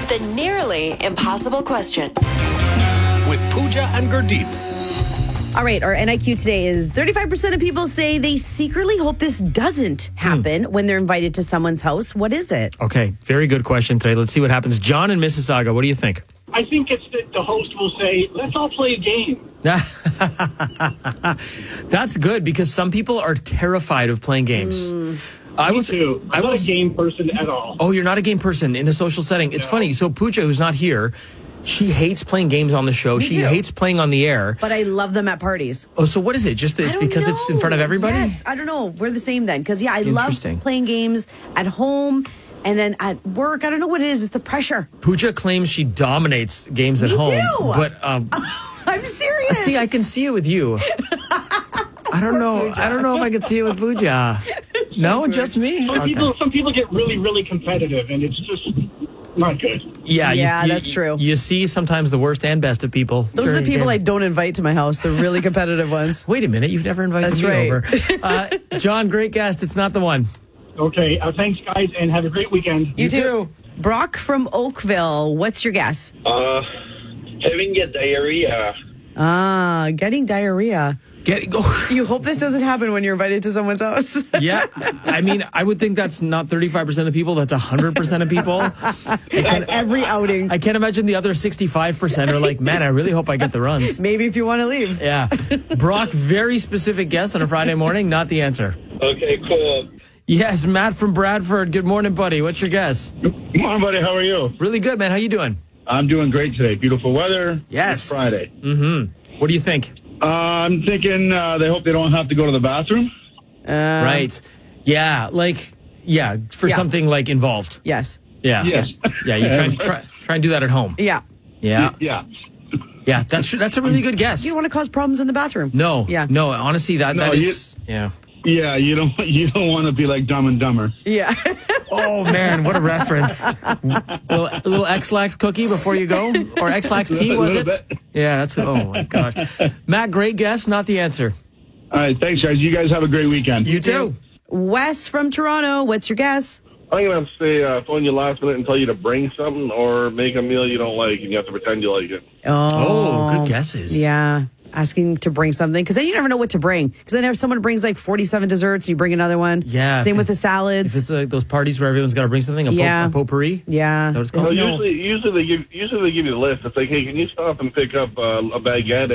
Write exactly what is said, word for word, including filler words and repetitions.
The nearly impossible question. With Pooja and Gurdeep. All right, our N I Q today is thirty-five percent of people say they secretly hope this doesn't happen hmm. when they're invited to someone's house. What is it? Okay, very good question today. Let's see what happens. John in Mississauga, what do you think? I think it's that the host will say, let's all play a game. That's good because some people are terrified of playing games. Mm. I Me was, too. I'm I not was, a game person at all. Oh, you're not a game person in a social setting. It's no. funny. So Pooja, who's not here, she hates playing games on the show. Me she too. hates playing on the air. But I love them at parties. Oh, so what is it? Just that it's because know. it's in front of everybody? Yes, I don't know. We're the same then. Because, yeah, I love playing games at home and then at work. I don't know what it is. It's the pressure. Pooja claims she dominates games Me at home. too. But um, I'm serious. See, I can see it with you. I don't know. Pooja. I don't know if I can see it with Pooja. No, just me. Some okay. people, some people get really, really competitive, and it's just not good. Yeah, yeah, you, that's you, true. You see sometimes the worst and best of people. Those are the people I don't invite to my house. The really competitive ones. Wait a minute, you've never invited that's me right. over. Uh, John, great guest. It's not the one. Okay, uh, thanks, guys, and have a great weekend. You, you too. too. Brock from Oakville. What's your guess? Uh, having get diarrhea. Ah, getting diarrhea. Get, go. You hope this doesn't happen when you're invited to someone's house. Yeah, I mean, I would think that's not thirty-five percent of people. That's one hundred percent of people. At every outing. I can't imagine the other sixty-five percent are like, man, I really hope I get the runs. Maybe if you want to leave. Yeah. Brock, very specific guess on a Friday morning, not the answer. Okay, cool. Yes, Matt from Bradford. Good morning, buddy. What's your guess? Good morning, buddy. How are you? Really good, man. How you doing? I'm doing great today. Beautiful weather. Yes. It's Friday. Mm-hmm. What do you think? Uh, I'm thinking uh, they hope they don't have to go to the bathroom. Uh, right. Yeah, like, yeah, for yeah. something like involved. Yes. Yeah. Yes. Yeah, you try and try, try and do that at home. Yeah. Yeah. Yeah. Yeah, that's that's a really good guess. You don't want to cause problems in the bathroom. No. Yeah. No, honestly, that, No, that is... you, yeah. Yeah, you don't you don't want to be like Dumb and Dumber. Yeah. Oh, man, what a reference. A little, a little X-Lax cookie before you go? Or X-Lax tea, was it? Bit. Yeah, that's... Oh, my gosh. Matt, great guess, not the answer. All right, thanks, guys. You guys have a great weekend. You too. Wes from Toronto, what's your guess? I'm going to have to say uh, phone you last minute and tell you to bring something or make a meal you don't like and you have to pretend you like it. Oh, oh good guesses. Yeah. Asking to bring something because then you never know what to bring. Because then if someone brings like forty-seven desserts, you bring another one. Yeah. Same if, with the salads. If it's like those parties where everyone's got to bring something, a, yeah. po- a potpourri. Yeah. Is that what it's called? No, usually, usually they give usually they give you the list. It's like, hey, can you stop and pick up uh, a baguette